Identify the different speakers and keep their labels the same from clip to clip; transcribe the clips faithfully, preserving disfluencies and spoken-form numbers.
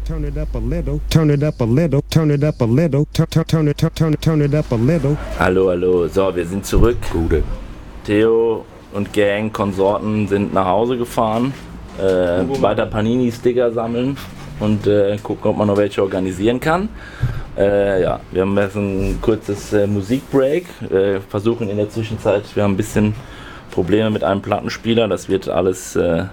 Speaker 1: Turn it up a little, turn it up a little, turn it up a little, turn turn turn it turn turn it up a little.
Speaker 2: Hallo, hallo. So, wir sind zurück.
Speaker 3: Gute.
Speaker 2: Theo und Gang, Konsorten sind nach Hause gefahren, äh, weiter Panini-Sticker sammeln und äh, gucken, ob man noch welche organisieren kann. Äh, ja, wir haben jetzt ein kurzes äh, Musikbreak, äh, versuchen in der Zwischenzeit, wir haben ein bisschen Probleme mit einem Plattenspieler, das wird alles, äh,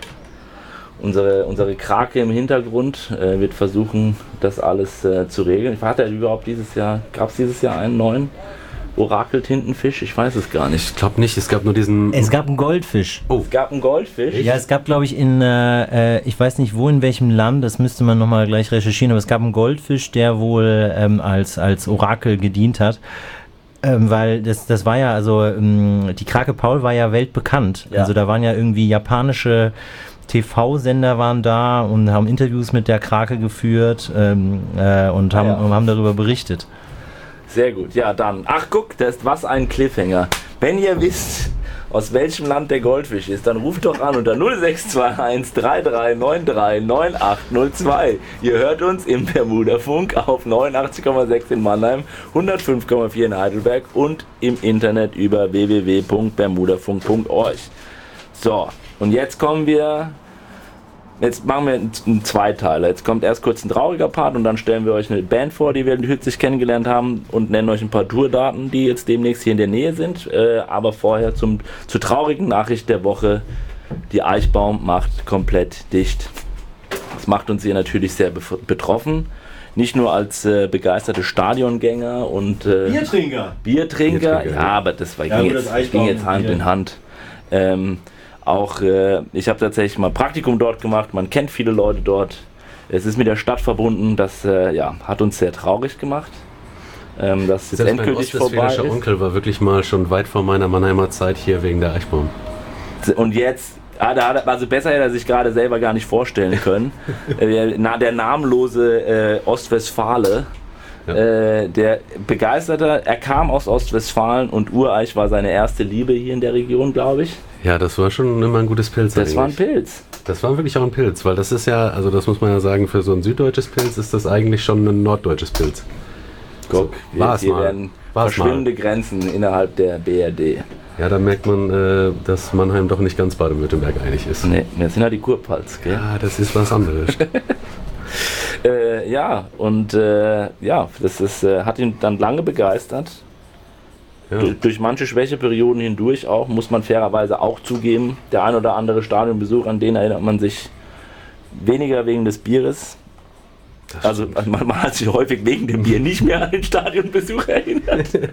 Speaker 2: unsere, unsere Krake im Hintergrund äh, wird versuchen, das alles äh, zu regeln. Hat er überhaupt dieses Jahr, gab es dieses Jahr einen neuen Orakel-Tintenfisch? Ich weiß es gar nicht.
Speaker 3: Ich glaube nicht, es gab nur diesen...
Speaker 4: Es gab einen Goldfisch.
Speaker 2: Oh, es gab einen Goldfisch?
Speaker 4: Ja, es gab, glaube ich, in, äh, ich weiß nicht wo, in welchem Land, das müsste man nochmal gleich recherchieren, aber es gab einen Goldfisch, der wohl ähm, als, als Orakel gedient hat. Ähm, weil das, das war ja, also ähm, die Krake Paul war ja weltbekannt.
Speaker 2: Ja.
Speaker 4: Also da waren ja irgendwie japanische T V-Sender waren da und haben Interviews mit der Krake geführt ähm, äh, und haben,
Speaker 2: Ah, ja.
Speaker 4: haben darüber berichtet.
Speaker 2: Sehr gut, ja dann. Ach guck, das ist was ein Cliffhanger. Wenn ihr wisst, aus welchem Land der Goldfisch ist, dann ruft doch an unter null sechs zwei eins drei drei neun drei neun acht null zwei. Ihr hört uns im Bermuda-Funk auf neunundachtzig Komma sechs in Mannheim, hundertfünf Komma vier in Heidelberg und im Internet über w w w punkt bermudafunk punkt org. So, und jetzt kommen wir... Jetzt machen wir einen Zweiteiler. Jetzt kommt erst kurz ein trauriger Part und dann stellen wir euch eine Band vor, die wir kürzlich kennengelernt haben und nennen euch ein paar Tourdaten, die jetzt demnächst hier in der Nähe sind. Äh, aber vorher zum, zur traurigen Nachricht der Woche. Die Eichbaum macht komplett dicht. Das macht uns hier natürlich sehr bef- betroffen. Nicht nur als äh, begeisterte Stadiongänger und äh,
Speaker 5: Biertrinker.
Speaker 2: Biertrinker.
Speaker 3: Biertrinker,
Speaker 2: Ja,
Speaker 3: ja.
Speaker 2: aber das war,
Speaker 5: Ja,
Speaker 2: ging,
Speaker 5: gut,
Speaker 2: jetzt,
Speaker 5: das Eichbaum,
Speaker 2: ging jetzt Hand
Speaker 5: ja.
Speaker 2: in Hand. Ähm, Auch, äh, ich habe tatsächlich mal Praktikum dort gemacht, man kennt viele Leute dort. Es ist mit der Stadt verbunden, das äh, ja, hat uns sehr traurig gemacht, ähm, dass jetzt
Speaker 3: Selbst mein
Speaker 2: endgültig vorbei
Speaker 3: ostwestfälischer
Speaker 2: ist.
Speaker 3: Onkel war wirklich mal schon weit vor meiner Mannheimer Zeit hier wegen der Eichbaum.
Speaker 2: Und jetzt, ah, da hat er, also besser hätte er sich gerade selber gar nicht vorstellen können. äh, na, der namenlose äh, Ostwestfale,
Speaker 3: Ja.
Speaker 2: äh, der begeisterte, er kam aus Ostwestfalen und Ureich war seine erste Liebe hier in der Region, glaube ich.
Speaker 3: Ja, das war schon immer ein gutes Pilz.
Speaker 2: Das war ein
Speaker 3: eigentlich.
Speaker 2: Pilz.
Speaker 3: Das war wirklich auch ein Pilz, weil das ist ja, also das muss man ja sagen, für so ein süddeutsches Pilz ist das eigentlich schon ein norddeutsches Pilz.
Speaker 2: Guck,
Speaker 3: So, war's
Speaker 2: hier
Speaker 3: mal.
Speaker 2: werden
Speaker 3: War's
Speaker 2: verschwindende Grenzen innerhalb der B R D.
Speaker 3: Ja, da merkt man, äh, dass Mannheim doch nicht ganz Baden-Württemberg einig ist.
Speaker 2: Ne, das sind ja die Kurpfalz, gell?
Speaker 3: Ja, das ist was anderes.
Speaker 2: Äh, ja, und äh, ja, das ist, äh, hat ihn dann lange begeistert.
Speaker 3: Ja.
Speaker 2: Du- Durch manche Schwächeperioden hindurch auch, muss man fairerweise auch zugeben. Der ein oder andere Stadionbesuch, an den erinnert man sich weniger wegen des Bieres.
Speaker 3: Das
Speaker 2: Also
Speaker 3: stimmt.
Speaker 2: man, man hat sich häufig wegen dem Bier nicht mehr an den Stadionbesuch erinnert.
Speaker 3: In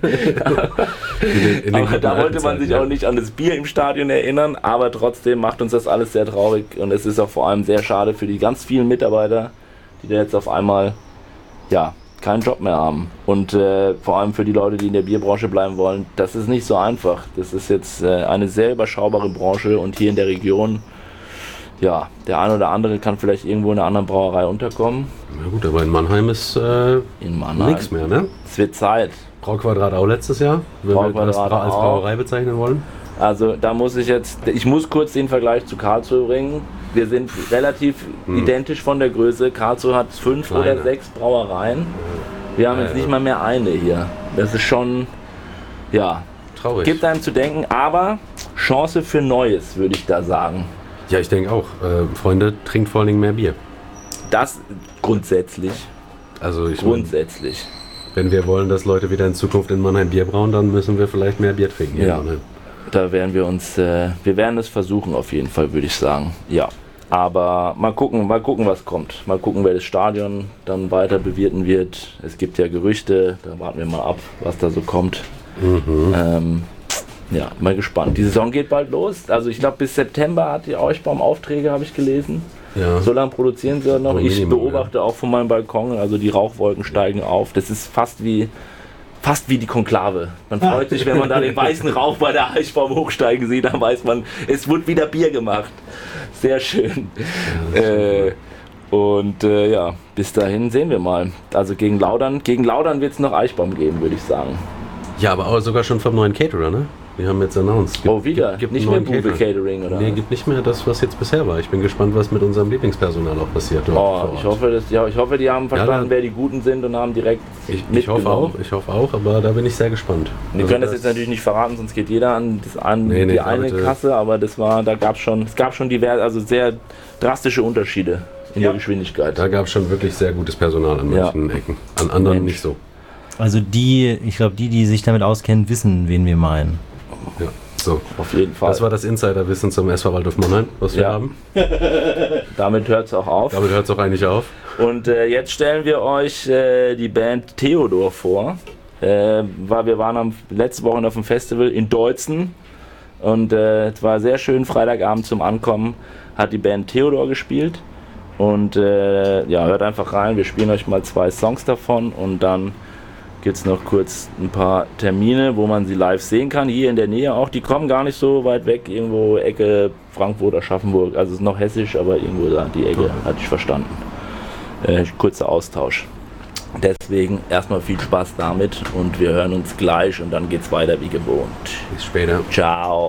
Speaker 3: den- in den
Speaker 2: Aber
Speaker 3: guten
Speaker 2: da
Speaker 3: alten
Speaker 2: wollte man
Speaker 3: Zeiten,
Speaker 2: sich
Speaker 3: ja.
Speaker 2: auch nicht an das Bier im Stadion erinnern, aber trotzdem macht uns das alles sehr traurig und es ist auch vor allem sehr schade für die ganz vielen Mitarbeiter, die da jetzt auf einmal ja, keinen Job mehr haben. Und äh, vor allem für die Leute, die in der Bierbranche bleiben wollen, das ist nicht so einfach. Das ist jetzt äh, eine sehr überschaubare Branche und hier in der Region, ja, der eine oder andere kann vielleicht irgendwo in einer anderen Brauerei unterkommen.
Speaker 3: Na gut, aber in Mannheim ist äh,
Speaker 2: In Mannheim.
Speaker 3: nichts mehr, ne?
Speaker 2: Es wird Zeit.
Speaker 3: Brauquadrat auch letztes Jahr, wenn wir das
Speaker 2: Brauquadrat
Speaker 3: Bra- als
Speaker 2: auch.
Speaker 3: Brauerei bezeichnen wollen.
Speaker 2: Also da muss ich jetzt, ich muss kurz den Vergleich zu Karlsruhe bringen. Wir sind relativ
Speaker 3: Hm.
Speaker 2: identisch von der Größe. Karlsruhe hat fünf
Speaker 3: Kleiner.
Speaker 2: oder sechs Brauereien. Wir haben
Speaker 3: Ja,
Speaker 2: jetzt
Speaker 3: ja.
Speaker 2: nicht mal mehr eine hier. Das ist schon, ja,
Speaker 3: Traurig.
Speaker 2: gibt einem zu denken, aber Chance für Neues, würde ich da sagen.
Speaker 3: Ja, ich denke auch. Äh, Freunde, trinkt vor allen Dingen mehr Bier.
Speaker 2: Das grundsätzlich,
Speaker 3: Also ich mein,
Speaker 2: grundsätzlich.
Speaker 3: wenn wir wollen, dass Leute wieder in Zukunft in Mannheim Bier brauen, dann müssen wir vielleicht mehr Bier trinken hier
Speaker 2: Ja.
Speaker 3: in Mannheim.
Speaker 2: Da werden wir uns, äh, wir werden es versuchen auf jeden Fall, würde ich sagen. Ja. Aber mal gucken, mal gucken, was kommt. Mal gucken, wer das Stadion dann weiter bewirten wird. Es gibt ja Gerüchte, da warten wir mal ab, was da so kommt.
Speaker 3: Mhm.
Speaker 2: Ähm, ja, mal gespannt. Die Saison geht bald los. Also ich glaube, bis September hat die Eichbaum Aufträge, habe ich gelesen.
Speaker 3: Ja.
Speaker 2: So lange produzieren sie noch.
Speaker 3: So
Speaker 2: Ich
Speaker 3: Minimum,
Speaker 2: beobachte auch von meinem Balkon, also die Rauchwolken steigen auf. Das ist fast wie fast wie die Konklave. Man freut sich, wenn man da den weißen Rauch bei der Eichbaum hochsteigen sieht, dann weiß man, es wird wieder Bier gemacht. Sehr schön.
Speaker 3: Ja,
Speaker 2: Äh, und äh, ja, bis dahin sehen wir mal. Also gegen Laudern, gegen Laudern wird es noch Eichbaum geben, würde ich sagen.
Speaker 3: ja, aber auch sogar schon vom neuen Caterer, ne? Die haben jetzt announced. Gibt,
Speaker 2: Oh, wieder?
Speaker 3: Gibt, gibt
Speaker 2: nicht
Speaker 3: einen
Speaker 2: mehr
Speaker 3: neuen
Speaker 2: Bube
Speaker 3: Catering.
Speaker 2: Catering, oder?
Speaker 3: Nee, gibt nicht mehr das, was jetzt bisher war. Ich bin gespannt, was mit unserem Lieblingspersonal auch passiert. dort
Speaker 2: Oh,
Speaker 3: vor
Speaker 2: ich
Speaker 3: Ort.
Speaker 2: hoffe, dass, ja, ich hoffe, die haben verstanden,
Speaker 3: da-
Speaker 2: wer die Guten sind und haben direkt
Speaker 3: Ich, ich hoffe
Speaker 2: mitgenommen.
Speaker 3: auch, ich hoffe auch, aber da bin ich sehr gespannt.
Speaker 2: Wir
Speaker 3: Also
Speaker 2: können das jetzt natürlich nicht verraten, sonst geht jeder an, das, an
Speaker 3: Nee, nee,
Speaker 2: die
Speaker 3: da
Speaker 2: eine
Speaker 3: bitte.
Speaker 2: Kasse, aber das war, da gab schon, es gab schon diverse, also sehr drastische Unterschiede in der Geschwindigkeit.
Speaker 3: Da gab es schon wirklich sehr gutes Personal an
Speaker 2: Ja.
Speaker 3: manchen Ecken. An anderen
Speaker 2: Mensch.
Speaker 3: nicht so.
Speaker 4: Also die, ich glaube, die, die sich damit auskennen, wissen, wen wir meinen.
Speaker 3: Ja. So.
Speaker 2: Auf jeden Fall.
Speaker 3: Das war das Insiderwissen zum S V Waldhof Mannheim, was wir
Speaker 2: Ja.
Speaker 3: haben.
Speaker 2: Damit hört es auch auf.
Speaker 3: Damit hört es auch eigentlich auf.
Speaker 2: Und äh, jetzt stellen wir euch äh, die Band Theodor vor. Äh, weil wir waren am letzte Woche auf dem Festival in Deutzen und äh, es war sehr schön. Freitagabend zum Ankommen hat die Band Theodor gespielt. Und äh, ja, hört einfach rein. Wir spielen euch mal zwei Songs davon und dann gibt es noch kurz ein paar Termine, wo man sie live sehen kann. Hier in der Nähe auch. Die kommen gar nicht so weit weg. Irgendwo Ecke Frankfurt, Aschaffenburg. Also es ist noch hessisch, aber irgendwo da die Ecke, hatte ich verstanden. Äh, kurzer Austausch. Deswegen erstmal viel Spaß damit und wir hören uns gleich und dann geht's weiter wie gewohnt.
Speaker 3: Bis später.
Speaker 2: Ciao.